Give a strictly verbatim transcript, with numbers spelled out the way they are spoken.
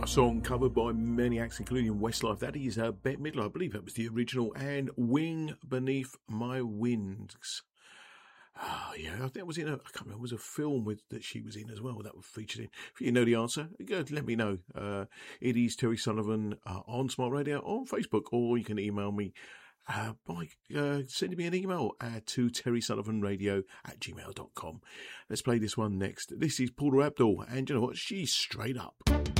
A song covered by many acts, including Westlife. That is uh, Bette Midler. I believe that was the original. And Wing Beneath My Wings. Oh, yeah, I think it was in a, I can't remember, it was a film with that she was in as well that was featured in. If you know the answer, go, let me know. Uh, it is Terry Sullivan uh, on Smart Radio on Facebook, or you can email me uh, by uh, sending me an email uh, to terrysullivanradio at gmail dot com. Let's play this one next. This is Paula Abdul, and you know what? She's straight up.